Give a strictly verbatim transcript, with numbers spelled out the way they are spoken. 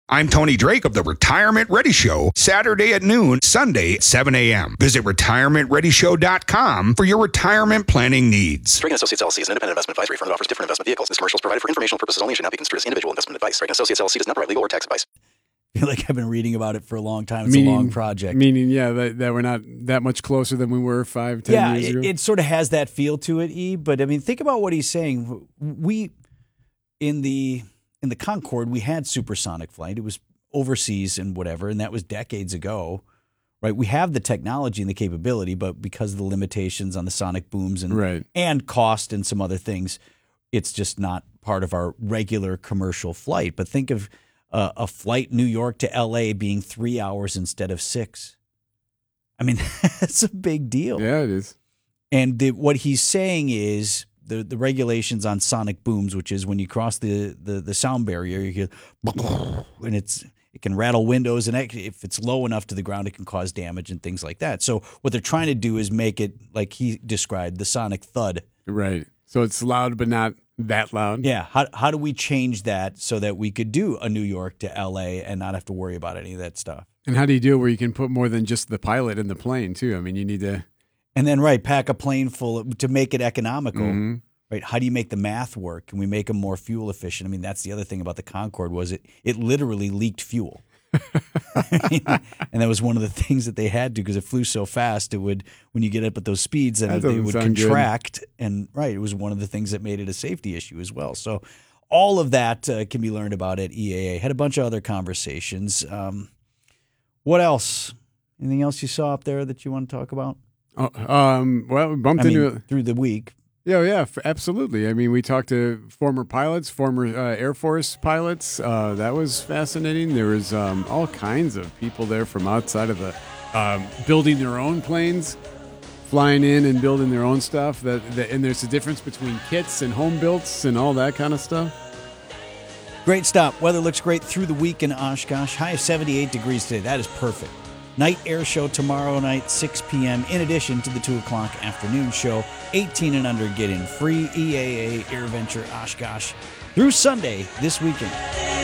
I'm Tony Drake of the Retirement Ready Show, Saturday at noon, Sunday at seven a.m. Visit retirement ready show dot com for your retirement planning needs. Drake and Associates L L C is an independent investment advisory firm that offers different investment vehicles. This commercial is provided for informational purposes only and should not be construed as individual investment advice. Drake and Associates L L C does not provide legal or tax advice. I feel like I've been reading about it for a long time. It's meaning, a long project. Meaning, yeah, that, that we're not that much closer than we were five, ten yeah, years ago. It, it sort of has that feel to it, E. But I mean, think about what he's saying. We in the in the Concorde, we had supersonic flight. It was overseas and whatever, and that was decades ago, right? We have the technology and the capability, but because of the limitations on the sonic booms and right. and cost and some other things, it's just not part of our regular commercial flight. But think of uh, a flight New York to L A being three hours instead of six. I mean, that's a big deal. Yeah, it is. And the, what he's saying is the the regulations on sonic booms, which is when you cross the the, the sound barrier, you hear, and it's it can rattle windows, and if it's low enough to the ground, it can cause damage and things like that. So what they're trying to do is make it, like he described, the sonic thud. Right. So it's loud, but not that loud. Yeah. How how do we change that so that we could do a New York to L A and not have to worry about any of that stuff? And how do you do it where you can put more than just the pilot in the plane, too? I mean, you need to... And then, right, pack a plane full of, to make it economical. Mm-hmm. Right? How do you make the math work? Can we make them more fuel efficient? I mean, that's the other thing about the Concorde was it it literally leaked fuel. And that was one of the things that they had to, because it flew so fast, it would, when you get up at those speeds, and that it would contract. Good. And right, it was one of the things that made it a safety issue as well. So all of that uh, can be learned about at E A A. Had a bunch of other conversations. Um, what else? Anything else you saw up there that you want to talk about? Oh, um, well, we bumped I into mean, through the week. Yeah, yeah, absolutely. I mean, we talked to former pilots, former uh, Air Force pilots. Uh, that was fascinating. There was um, all kinds of people there from outside of the um, building their own planes, flying in and building their own stuff. That, that and there's a difference between kits and home builds and all that kind of stuff. Great stop. Weather looks great through the week in Oshkosh. High of seventy-eight degrees today. That is perfect. Night air show tomorrow night, six p.m. in addition to the two o'clock afternoon show. eighteen and under get in free. E A A AirVenture Oshkosh through Sunday this weekend.